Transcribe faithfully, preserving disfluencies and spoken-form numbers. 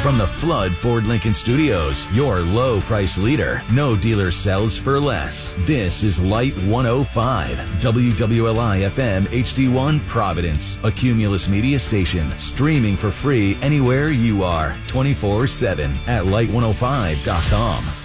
From the Flood Ford Lincoln Studios, your low price leader. No dealer sells for less. This is Light one oh five, W W L I F M H D one Providence, a Cumulus media station, streaming for free anywhere you are, twenty-four seven at light one oh five dot com.